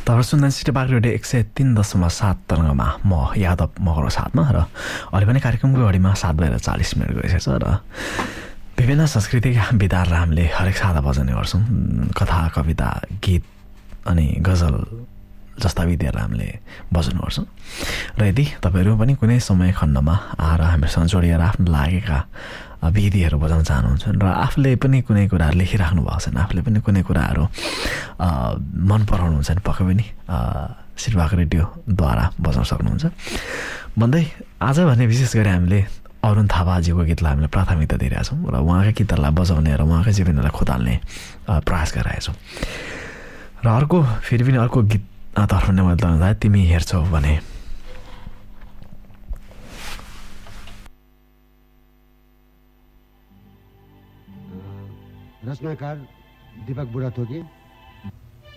तपाईँ सुन्दै सिटेपाक रेडियो 103.7 तरङ्गमा म यादव मगरको साथमा र अहिले पनि कार्यक्रमको घडीमा 7:40 गइसकेको छ र विभिन्न सांस्कृतिक विधाहरू हामीले हरेक साता बजाउने गर्छौँ। कथा, कविता, गीत अनि गजल जस्ता विधिहरू हामीले बजाउने गर्छौँ। र यदि तपाईँहरू पनि कुनै समय खण्डमा आएर हामीसँग जोडिएर आफ्नो लागेका विधिहरू बजाउन चाहनुहुन्छ र आफूले पनि कुनै कुराहरू लेखिराख्नु भएको छैन, आफूले पनि कुनै कुराहरू मन पराउनुहुन्छ भने पक्कै पनि सिटपाक रेडियोद्वारा बजाउन सक्नुहुन्छ भन्दै आज भने विशेष गरी हामीले अरुण थापाजीको गीतलाई हामीले प्राथमिकता दिइरहेका छौँ र उहाँकै गीतहरूलाई बजाउने र उहाँकै जीवनलाई खोताल्ने प्रयास गरिरहेका छौँ। र फेरि पनि अर्को गीत तर्फ नै मैले बताउँदा तिमी हेर्छौ भने रचनाकार दीपक बुढाथोकी,